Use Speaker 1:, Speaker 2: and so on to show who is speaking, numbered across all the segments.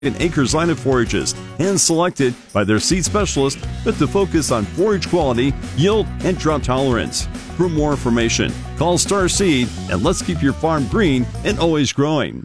Speaker 1: an acres line of forages, hand-selected by their seed specialist with the focus on forage quality, yield, and drought tolerance. For more information, call Star Seed and let's keep your farm green and always growing.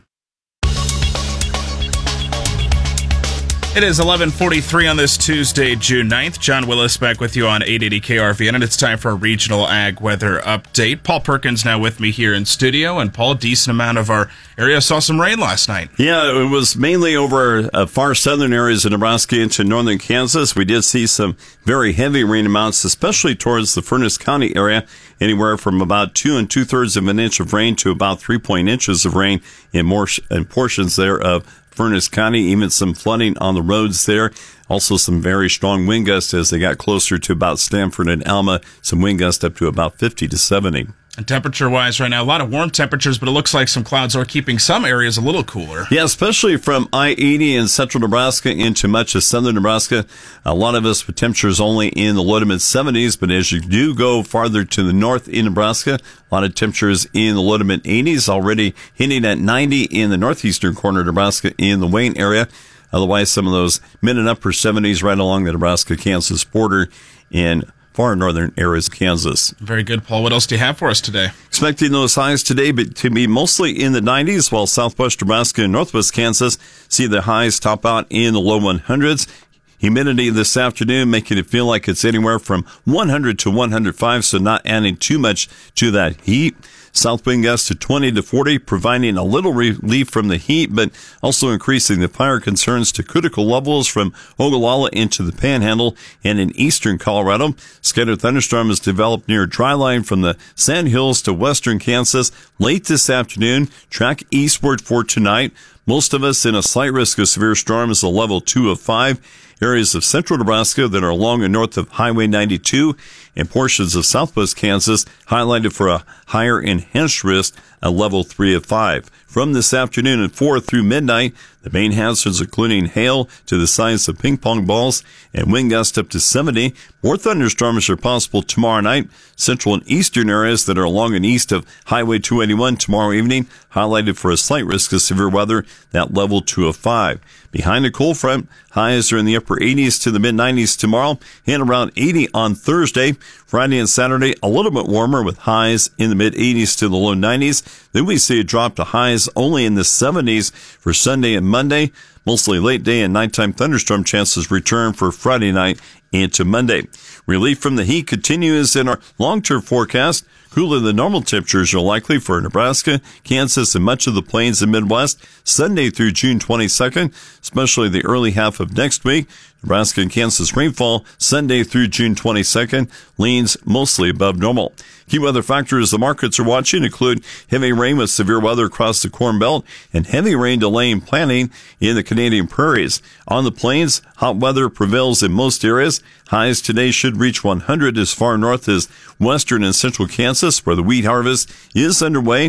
Speaker 2: It is 11:43 on this Tuesday, June 9th. John Willis back with you on 880 KRVN, and it's time for a regional ag weather update. Paul Perkins now with me here in studio, and Paul, decent amount of our area saw some rain last night.
Speaker 1: Yeah, it was mainly over far southern areas of Nebraska into northern Kansas. We did see some very heavy rain amounts, especially towards the Furnace County area, anywhere from about 2 2/3 of an inch of rain to about 3 inches of rain in portions there of Furnace County, even some flooding on the roads there. Also some very strong wind gusts as they got closer to about Stanford and Alma. Some wind gusts up to about 50 to 70.
Speaker 2: And temperature-wise right now, a lot of warm temperatures, but it looks like some clouds are keeping some areas a little cooler.
Speaker 1: Yeah, especially from I-80 in central Nebraska into much of southern Nebraska. A lot of us with temperatures only in the low to mid-70s, but as you do go farther to the north in Nebraska, a lot of temperatures in the low to mid-80s, already hitting at 90 in the northeastern corner of Nebraska in the Wayne area. Otherwise, some of those mid and upper 70s right along the Nebraska-Kansas border in far northern areas of Kansas.
Speaker 2: Very good, Paul. What else do you have for us today?
Speaker 1: Expecting those highs today to be mostly in the 90s, while southwest Nebraska and northwest Kansas see the highs top out in the low 100s. Humidity this afternoon making it feel like it's anywhere from 100 to 105, so not adding too much to that heat. South wind gusts to 20 to 40, providing a little relief from the heat, but also increasing the fire concerns to critical levels from Ogallala into the Panhandle and in eastern Colorado. Scattered thunderstorms developed near dry line from the Sand Hills to western Kansas late this afternoon. Track eastward for tonight. Most of us in a slight risk of severe storms, a level 2 of 5. Areas of central Nebraska that are along and north of Highway 92 and portions of southwest Kansas highlighted for a higher enhanced risk, a level 3 of 5. From this afternoon at 4 through midnight, the main hazards including hail to the size of ping pong balls and wind gusts up to 70. More thunderstorms are possible tomorrow night. Central and eastern areas that are along and east of Highway 281 tomorrow evening, highlighted for a slight risk of severe weather, that level 2 of 5. Behind a cold front, highs are in the upper 80s to the mid-90s tomorrow and around 80 on Thursday. Friday and Saturday, a little bit warmer with highs in the mid-80s to the low 90s. Then we see a drop to highs only in the 70s for Sunday and Monday. Mostly late day and nighttime thunderstorm chances return for Friday night into Monday. Relief from the heat continues in our long-term forecast. Cooler than normal temperatures are likely for Nebraska, Kansas, and much of the plains and Midwest Sunday through June 22nd, especially the early half of next week. Nebraska and Kansas rainfall Sunday through June 22nd leans mostly above normal. Key weather factors the markets are watching include heavy rain with severe weather across the Corn Belt and heavy rain delaying planting in the Canadian prairies. On the plains, hot weather prevails in most areas. Highs today should reach 100 as far north as western and central Kansas, where the wheat harvest is underway.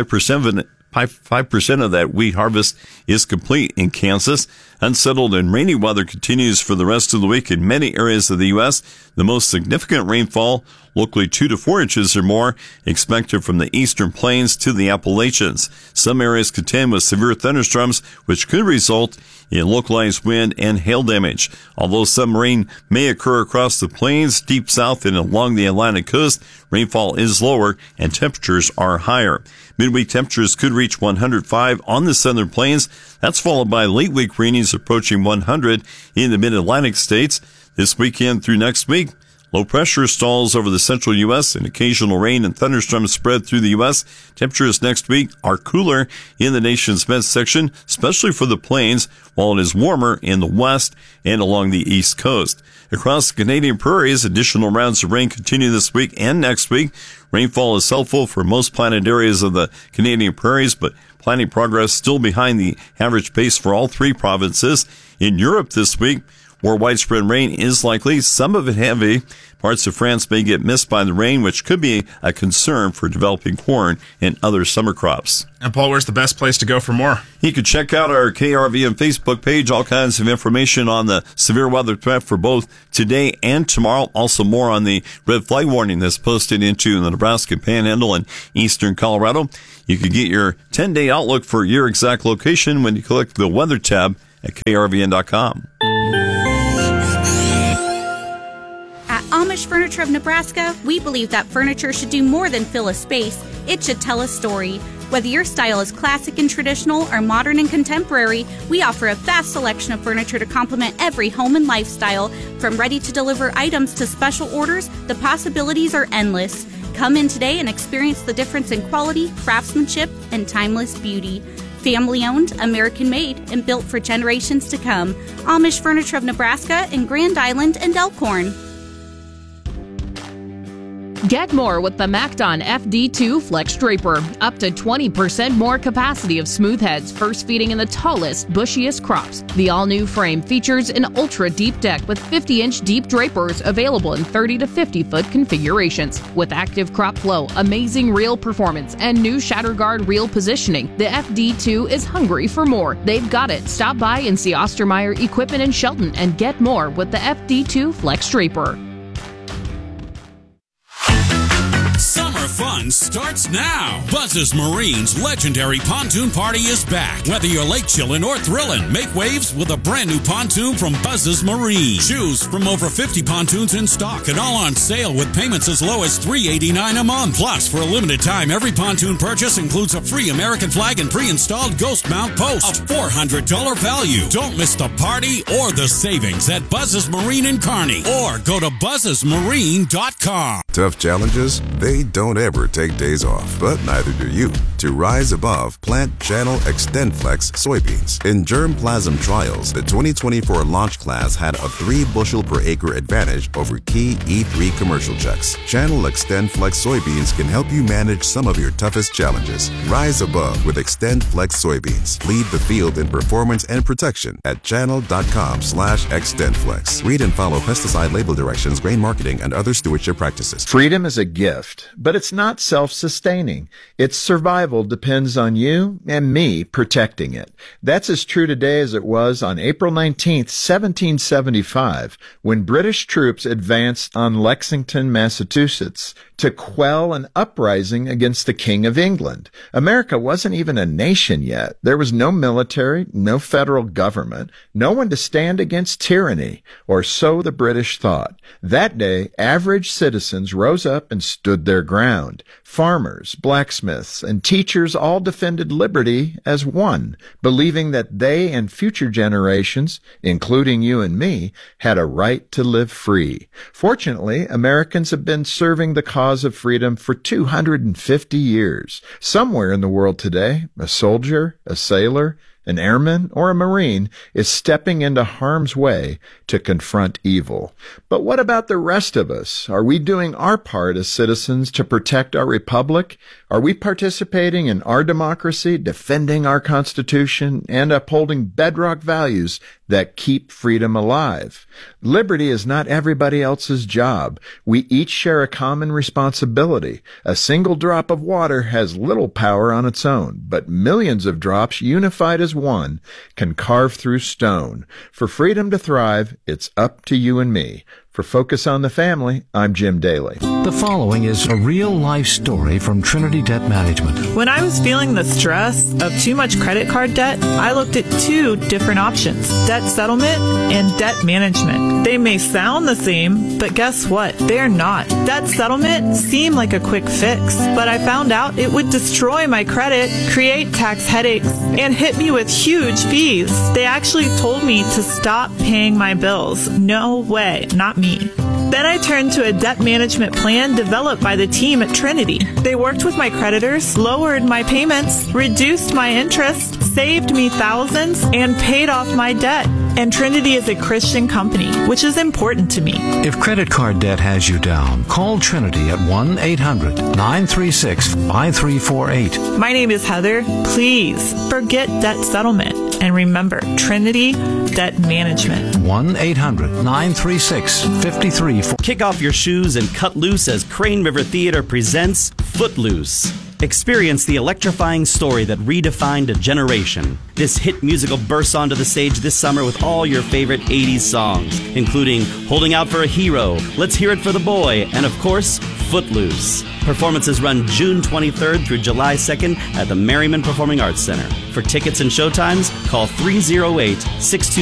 Speaker 1: 5% of that wheat harvest is complete in Kansas. Unsettled and rainy weather continues for the rest of the week in many areas of the U.S. The most significant rainfall, locally 2 to 4 inches or more, expected from the eastern plains to the Appalachians. Some areas contend with severe thunderstorms, which could result in localized wind and hail damage. Although some rain may occur across the plains, deep south and along the Atlantic coast, rainfall is lower and temperatures are higher. Midweek temperatures could reach 105 on the southern plains. That's followed by late week readings approaching 100 in the mid-Atlantic states. This weekend through next week, low pressure stalls over the central U.S. and occasional rain and thunderstorms spread through the U.S. Temperatures next week are cooler in the nation's midsection, especially for the plains, while it is warmer in the west and along the east coast. Across the Canadian prairies, additional rounds of rain continue this week and next week. Rainfall is helpful for most planted areas of the Canadian prairies, but planting progress still behind the average pace for all three provinces. In Europe this week, more widespread rain is likely, some of it heavy. Parts of France may get missed by the rain, which could be a concern for developing corn and other summer crops.
Speaker 2: And Paul, where's the best place to go for more?
Speaker 1: You can check out our KRVN Facebook page, all kinds of information on the severe weather threat for both today and tomorrow. Also more on the red flag warning that's posted into the Nebraska Panhandle and eastern Colorado. You can get your 10-day outlook for your exact location when you click the weather tab at krvn.com.
Speaker 3: At Amish Furniture of Nebraska, we believe that furniture should do more than fill a space. It should tell a story. Whether your style is classic and traditional or modern and contemporary, we offer a vast selection of furniture to complement every home and lifestyle. From ready-to-deliver items to special orders, the possibilities are endless. Come in today and experience the difference in quality, craftsmanship, and timeless beauty. Family-owned, American-made, and built for generations to come. Amish Furniture of Nebraska in Grand Island and Elkhorn.
Speaker 4: Get more with the MacDon FD2 Flex Draper. Up to 20% more capacity of smooth heads, first feeding in the tallest, bushiest crops. The all-new frame features an ultra-deep deck with 50-inch deep drapers available in 30 to 50-foot configurations. With active crop flow, amazing reel performance, and new shatter guard reel positioning, the FD2 is hungry for more. They've got it. Stop by and see Ostermeyer Equipment in Shelton and get more with the FD2 Flex Draper.
Speaker 5: Summer fun starts now. Buzz's Marine's legendary pontoon party is back. Whether you're lake chillin' or thrillin', make waves with a brand new pontoon from Buzz's Marine. Choose from over 50 pontoons in stock and all on sale with payments as low as $389 a month. Plus, for a limited time, every pontoon purchase includes a free American flag and pre-installed ghost mount post. A $400 value. Don't miss the party or the savings at Buzz's Marine in Kearney or go to buzzesmarine.com.
Speaker 6: Tough challenges? They don't ever take days off, but neither do you. To rise above, plant Channel XtendFlex soybeans. In germplasm trials, the 2024 launch class had a 3-bushel per acre advantage over key E3 commercial checks. Channel XtendFlex soybeans can help you manage some of your toughest challenges. Rise above with XtendFlex soybeans. Lead the field in performance and protection at channel.com/XtendFlex. Read and follow pesticide label directions, grain marketing, and other stewardship practices.
Speaker 7: Freedom is a gift, but it's not self-sustaining. Its survival depends on you and me protecting it. That's as true today as it was on April 19th, 1775, when British troops advanced on Lexington, Massachusetts, to quell an uprising against the King of England. America wasn't even a nation yet. There was no military, no federal government, no one to stand against tyranny, or so the British thought. That day, average citizens rose up and stood their ground. Farmers, blacksmiths, and teachers all defended liberty as one, believing that they and future generations, including you and me, had a right to live free. Fortunately, Americans have been serving the cause of freedom for 250 years. Somewhere in the world today, a soldier, a sailor, an airman, or a Marine is stepping into harm's way to confront evil. But what about the rest of us? Are we doing our part as citizens to protect our republic? Are we participating in our democracy, defending our Constitution, and upholding bedrock values that keep freedom alive? Liberty is not everybody else's job. We each share a common responsibility. A single drop of water has little power on its own, but millions of drops unified as one can carve through stone. For freedom to thrive, it's up to you and me. For Focus on the Family, I'm Jim Daly.
Speaker 8: The following is a real-life story from Trinity Debt Management.
Speaker 9: When I was feeling the stress of too much credit card debt, I looked at 2 different options: debt settlement and debt management. They may sound the same, but guess what? They're not. Debt settlement seemed like a quick fix, but I found out it would destroy my credit, create tax headaches, and hit me with huge fees. They actually told me to stop paying my bills. No way, not me. Then I turned to a debt management plan developed by the team at Trinity. They worked with my creditors, lowered my payments, reduced my interest, saved me thousands, and paid off my debt. And Trinity is a Christian company, which is important to me.
Speaker 8: If credit card debt has you down, call Trinity at 1-800-936-5348.
Speaker 9: My name is Heather. Please forget debt settlement. And remember, Trinity Debt Management.
Speaker 8: 1-800-936-5340.
Speaker 10: Kick off your shoes and cut loose as Crane River Theater presents Footloose. Experience the electrifying story that redefined a generation. This hit musical bursts onto the stage this summer with all your favorite 80s songs, including Holding Out for a Hero, Let's Hear It for the Boy, and of course, Footloose. Performances run June 23rd through July 2nd at the Merriman Performing Arts Center. For tickets and showtimes, call 308-620